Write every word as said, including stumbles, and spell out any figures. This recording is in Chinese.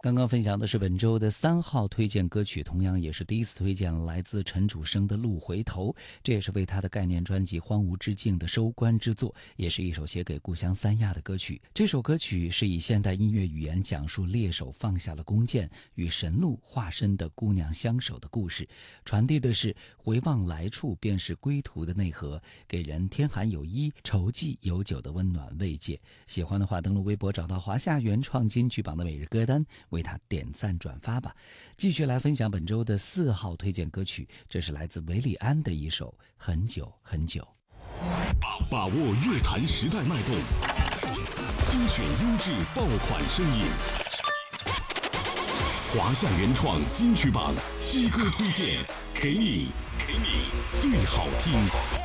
刚刚分享的是本周的三号推荐歌曲，同样也是第一次推荐，来自陈楚生的《路回头》，这也是为他的概念专辑《荒芜之境》的收官之作，也是一首写给故乡三亚的歌曲。这首歌曲是以现代音乐语言讲述猎手放下了弓箭，与神鹿化身的姑娘相守的故事，传递的是回望来处便是归途的内核，给人天寒有衣愁寂有酒的温暖慰藉。喜欢的话，登录微博找到华夏原创金曲榜的每日歌单，为他点赞转发吧。继续来分享本周的四号推荐歌曲，这是来自韦礼安的一首《很久很久》。 把握乐坛时代脉动，精选优质爆款声音。华夏原创金曲榜新歌推荐，给你给你最好听。